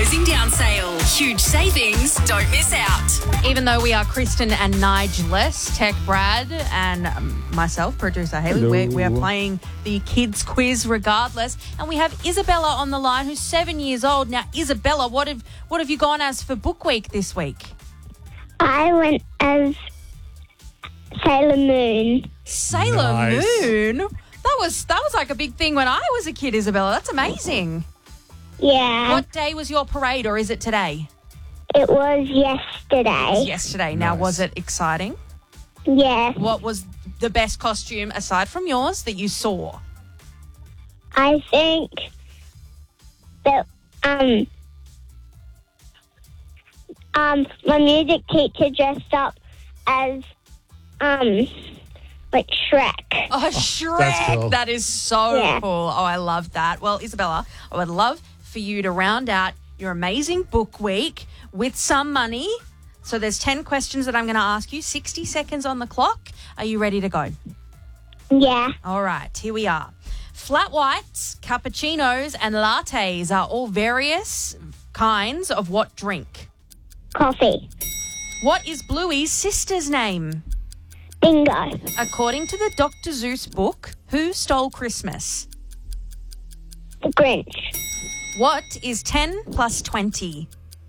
closing down sale. Huge savings. Don't miss out. Even though we are Kristen and Nigeless, Tech Brad and myself, producer Hayley, we are playing the kids quiz regardless. And we have Isabella on the line, who's 7 years old. Now, Isabella, what have you gone as for Book Week this week? I went as Sailor Moon. Sailor Moon? That was like a big thing when I was a kid, Isabella. That's amazing. Yeah. What day was your parade, or is it today? It was yesterday. It was yesterday. Now, was it exciting? Yes. What was the best costume, aside from yours, that you saw? I think that my music teacher dressed up as like Shrek. Oh, Shrek. That's cool. That is so Yeah. cool. Oh, I love that. Well, Isabella, I would love for you to round out your amazing book week with some money. So there's 10 questions that I'm going to ask you, 60 seconds on the clock. Are you ready to go? Yeah. All right, here we are. Flat whites, cappuccinos, and lattes are all various kinds of what drink? Coffee. What is Bluey's sister's name? Bingo. According to the Dr. Seuss book, who stole Christmas? The Grinch. What is 10 plus 20?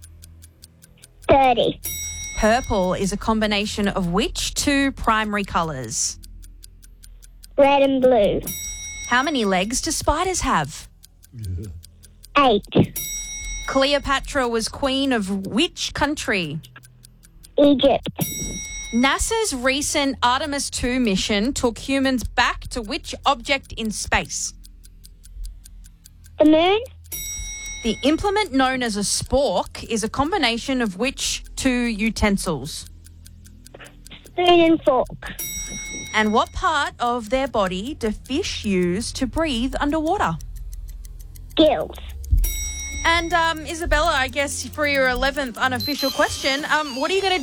30. Purple is a combination of which two primary colours? Red and blue. How many legs do spiders have? 8. Cleopatra was queen of which country? Egypt. NASA's recent Artemis 2 mission took humans back to which object in space? The moon. The implement known as a spork is a combination of which two utensils? Spoon and fork. And what part of their body do fish use to breathe underwater? Gills. And Isabella, I guess for your 11th unofficial question, what are you going to